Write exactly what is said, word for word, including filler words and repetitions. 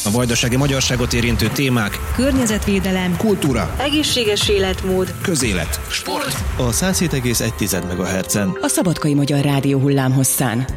A vajdasági magyarságot érintő témák, környezetvédelem, kultúra, egészséges életmód, közélet, sport. A száz hét egész egy MHz-en. A Szabadkai Magyar Rádió hullámhosszán.